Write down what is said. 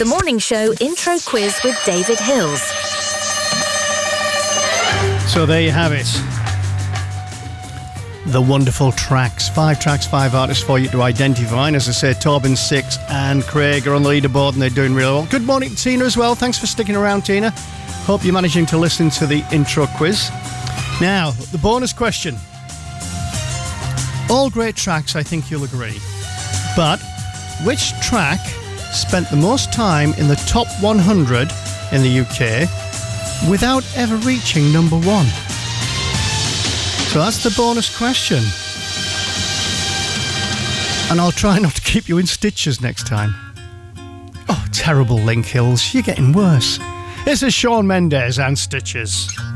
The Morning Show Intro Quiz with David Hills. So there you have it. The wonderful tracks. 5 tracks, 5 artists for you to identify. And as I say, Torben, Six and Craig are on the leaderboard and they're doing really well. Good morning to Tina as well. Thanks for sticking around, Tina. Hope you're managing to listen to the intro quiz. Now, the bonus question. All great tracks, I think you'll agree. But which track spent the most time in the top 100 in the UK without ever reaching number 1? So that's the bonus question. And I'll try not to keep you in stitches next time. Oh, terrible Link Hills. You're getting worse. This is Shawn Mendes and Stitches.